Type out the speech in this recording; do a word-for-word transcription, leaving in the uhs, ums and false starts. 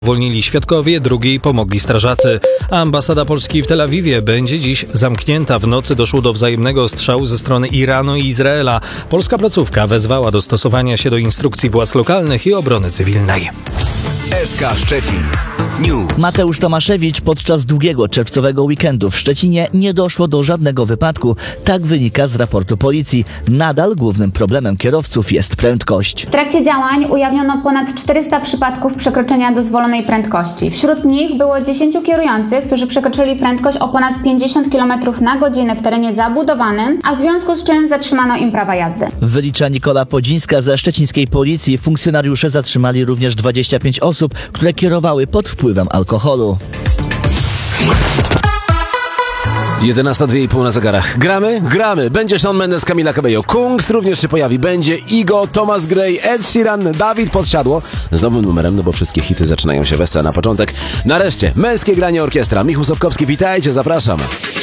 Uwolnili świadkowie, drugiej pomogli strażacy. Ambasada Polski w Tel Awiwie będzie dziś zamknięta. W nocy doszło do wzajemnego ostrzału ze strony Iranu i Izraela. Polska placówka wezwała do stosowania się do instrukcji władz lokalnych i obrony cywilnej. S K Szczecin News. Mateusz Tomaszewicz: podczas długiego czerwcowego weekendu w Szczecinie nie doszło do żadnego wypadku. Tak wynika z raportu policji. Nadal głównym problemem kierowców jest prędkość. W trakcie działań ujawniono ponad czterysta przypadków przekroczenia dozwolonej prędkości. Wśród nich było dziesięciu kierujących, którzy przekroczyli prędkość o ponad pięćdziesiąt kilometrów na godzinę w terenie zabudowanym, a w związku z czym zatrzymano im prawa jazdy. Wylicza Nikola Podzińska ze szczecińskiej policji. Funkcjonariusze zatrzymali również dwadzieścia pięć osób, które kierowały pod wpływem alkoholu. jedenasta dwie i pół na zegarach. Gramy? Gramy. Będzie Shawn Mendes, Camila Cabello. Kungs również się pojawi. Będzie Igo, Thomas Gray, Ed Sheeran, Dawid Podsiadło z nowym numerem, no bo wszystkie hity zaczynają się we scenie na początek. Nareszcie męskie granie orkiestra. Michał Sobkowski, witajcie, zapraszam.